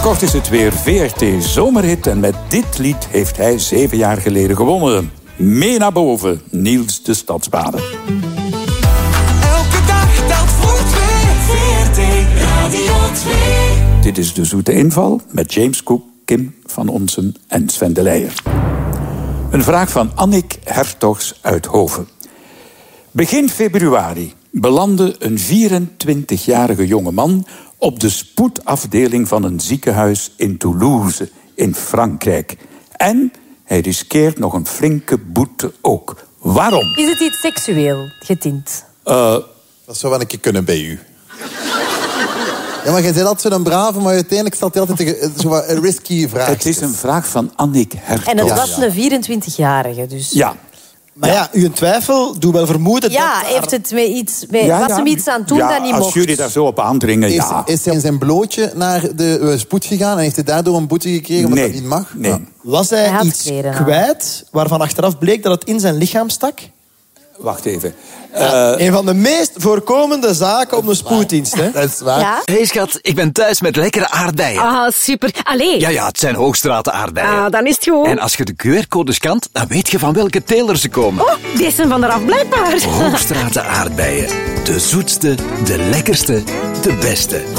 Binnenkort is het weer VRT Zomerhit en met dit lied heeft hij 7 jaar geleden gewonnen. Mee naar boven, Niels de Stadsbader. Elke dag telt voor 2, VRT Radio 2. Dit is De Zoete Inval met James Cook, Kim van Onsen en Sven de Leijer. Een vraag van Annick Hertogs uit Hoven. Begin februari belandde een 24-jarige jongeman op de spoedafdeling van een ziekenhuis in Toulouse in Frankrijk. En hij riskeert nog een flinke boete ook. Waarom? Is het iets seksueel getint? Dat zou wel een keer kunnen bij u. Ja, maar jij zei altijd zo'n brave, maar uiteindelijk stelt hij altijd een risky vraag. Het is een vraag van Annick Hertog. En het was een 24-jarige, dus... Ja. Maar ja, uw twijfel doet wel vermoeden Ja, dat... heeft het met iets... Was hem iets aan toen dat niet mocht? Als jullie daar zo op aandringen, ja. Is hij in zijn blootje naar de spoed gegaan en heeft hij daardoor een boete gekregen omdat dat niet mag? Nee. Ja. Was Hij hij had iets kleren aan. kwijt waarvan achteraf bleek dat het in zijn lichaam stak? Wacht even. Een van de meest voorkomende zaken op de spoeddienst. Hè? Dat is waar. Ja? Hey schat, ik ben thuis met lekkere aardbeien. Ah, super. Allee. Ja, het zijn Hoogstraten aardbeien. Ah, dan is het goed. En als je de QR-codes scant, dan weet je van welke teler ze komen. Oh, deze zijn van eraf blijkbaar. Hoogstraten aardbeien. De zoetste, de lekkerste, de beste.